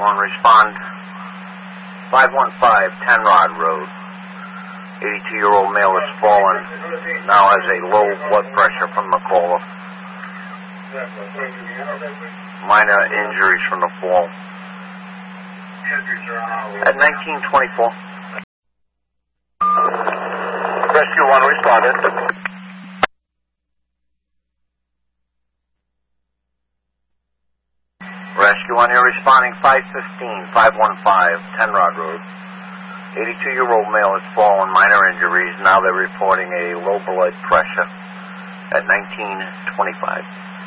respond 515 Tenrod Road. 82-year-old male has fallen, now has a low blood pressure from the caller. Minor injuries from the fall. At 1924. Rescue 1 responded. Rescue 1, you're responding 515 Tenrod Road. 82-year-old male has fallen, minor injuries. Now they're reporting a low blood pressure at 1925.